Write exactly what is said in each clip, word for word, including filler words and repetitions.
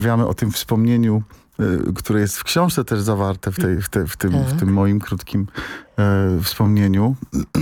Wiemy o tym wspomnieniu, y, które jest w książce też zawarte, w, tej, w, te, w, tym, w tym moim krótkim y, wspomnieniu.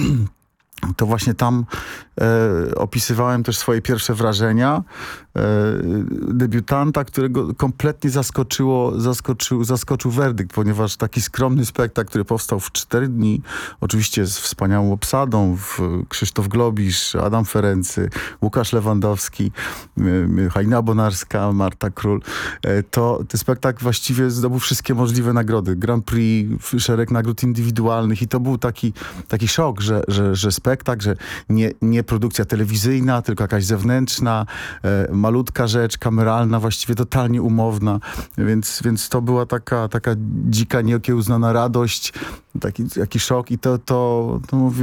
To właśnie tam e, opisywałem też swoje pierwsze wrażenia e, debiutanta, którego kompletnie zaskoczyło, zaskoczył, zaskoczył werdykt, ponieważ taki skromny spektakl, który powstał w cztery dni, oczywiście z wspaniałą obsadą, w Krzysztof Globisz, Adam Ferency, Łukasz Lewandowski, Halina Bonarska, Marta Król, e, to ten spektakl właściwie zdobył wszystkie możliwe nagrody. Grand Prix, szereg nagród indywidualnych i to był taki, taki szok, że, że, że spektakl spektakl, że nie, nie produkcja telewizyjna, tylko jakaś zewnętrzna, e, malutka rzecz, kameralna, właściwie totalnie umowna. Więc, więc to była taka, taka dzika, nieokiełznana radość, taki, taki szok i to, to, to mówię,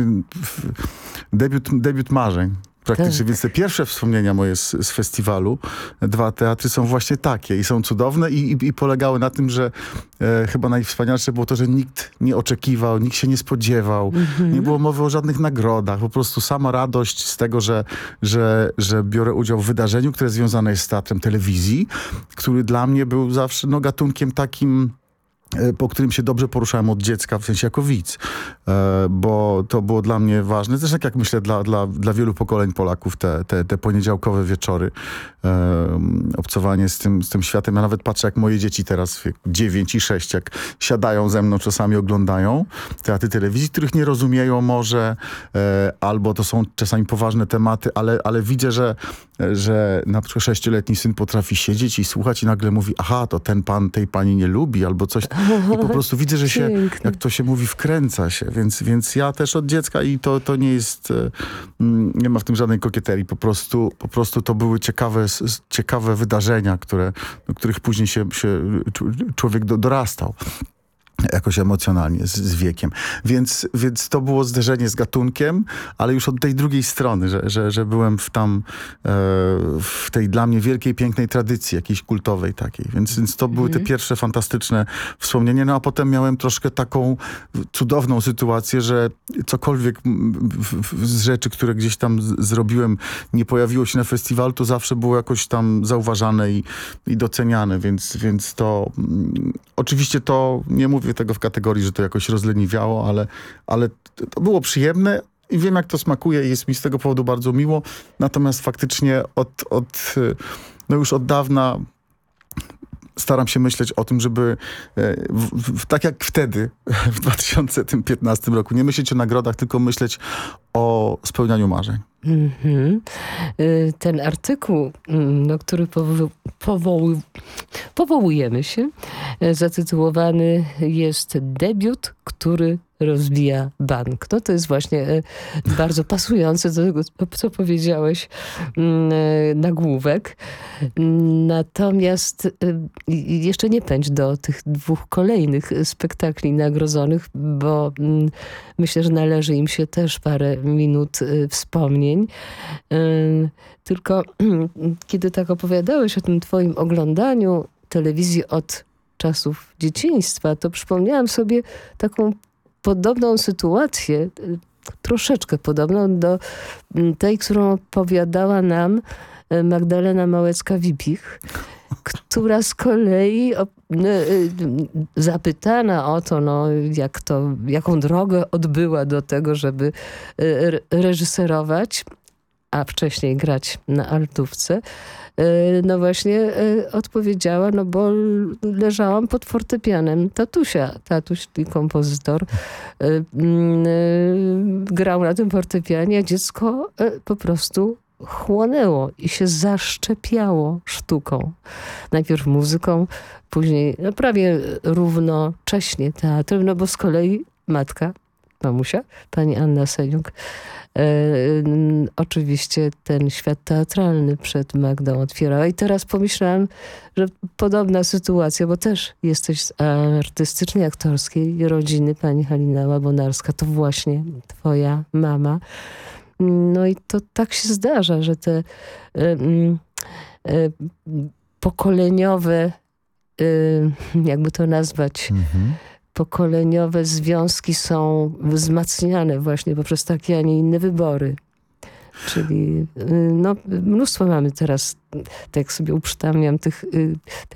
debiut, debiut marzeń. Praktycznie, tak. Więc te pierwsze wspomnienia moje z, z festiwalu, dwa teatry są właśnie takie i są cudowne i, i, i polegały na tym, że e, chyba najwspanialsze było to, że nikt nie oczekiwał, nikt się nie spodziewał, mm-hmm. nie było mowy o żadnych nagrodach, po prostu sama radość z tego, że, że, że biorę udział w wydarzeniu, które związane jest z teatrem telewizji, który dla mnie był zawsze no, gatunkiem takim, po którym się dobrze poruszałem od dziecka, w sensie jako widz, e, bo to było dla mnie ważne. Zresztą jak myślę, dla, dla, dla wielu pokoleń Polaków te, te, te poniedziałkowe wieczory, e, obcowanie z tym, z tym światem. Ja nawet patrzę, jak moje dzieci teraz, dziewięć i sześć, jak siadają ze mną, czasami oglądają teatry telewizji, których nie rozumieją może, e, albo to są czasami poważne tematy, ale, ale widzę, że, że na przykład sześcioletni syn potrafi siedzieć i słuchać i nagle mówi, aha, to ten pan tej pani nie lubi, albo coś. I po prostu widzę, że się, pięknie. Jak to się mówi, wkręca się. Więc, więc ja też od dziecka i to, to nie jest, nie ma w tym żadnej kokieterii. Po prostu, po prostu to były ciekawe, ciekawe wydarzenia, które, do których później się, się człowiek do, dorastał. Jakoś emocjonalnie, z, z wiekiem. Więc, więc to było zderzenie z gatunkiem, ale już od tej drugiej strony, że, że, że byłem w tam e, w tej dla mnie wielkiej, pięknej tradycji, jakiejś kultowej takiej. Więc, więc to były te pierwsze fantastyczne wspomnienia. No a potem miałem troszkę taką cudowną sytuację, że cokolwiek w, w, z rzeczy, które gdzieś tam z, zrobiłem, nie pojawiło się na festiwalu, to zawsze było jakoś tam zauważane i, i doceniane. Więc, więc to mm, oczywiście to nie mówię tego w kategorii, że to jakoś rozleniwiało, ale, ale to było przyjemne i wiem, jak to smakuje i jest mi z tego powodu bardzo miło. Natomiast faktycznie od, od no już od dawna staram się myśleć o tym, żeby w, w, tak jak wtedy, w dwa tysiące piętnastym roku, nie myśleć o nagrodach, tylko myśleć o spełnianiu marzeń. Mm-hmm. Ten artykuł, no, który powo- powoł- powołujemy się, zatytułowany jest Debiut, który rozbija bank. No to jest właśnie bardzo pasujące do tego, co powiedziałeś, nagłówek. Natomiast jeszcze nie pędź do tych dwóch kolejnych spektakli nagrodzonych, bo myślę, że należy im się też parę minut wspomnień. Tylko kiedy tak opowiadałeś o tym twoim oglądaniu telewizji od czasów dzieciństwa, to przypomniałam sobie taką podobną sytuację, troszeczkę podobną do tej, którą opowiadała nam Magdalena Małecka-Wipich, która z kolei zapytana o to, no, jak to, jaką drogę odbyła do tego, żeby reżyserować, a wcześniej grać na altówce, no właśnie odpowiedziała, no bo leżałam pod fortepianem tatusia. Tatuś, czyli kompozytor, grał na tym fortepianie, a dziecko po prostu chłonęło i się zaszczepiało sztuką. Najpierw muzyką, później no prawie równocześnie teatrem, no bo z kolei matka, mamusia, pani Anna Seniuk, e, oczywiście ten świat teatralny przed Magdą otwierała. I teraz pomyślałam, że podobna sytuacja, bo też jesteś z artystycznej, aktorskiej rodziny, pani Halina Łabonarska, to właśnie twoja mama. No i to tak się zdarza, że te y, y, pokoleniowe, y, jakby to nazwać, mhm. pokoleniowe związki są wzmacniane właśnie poprzez takie, a nie inne wybory. Czyli no, mnóstwo mamy teraz, tak jak sobie uprzytamniam, tych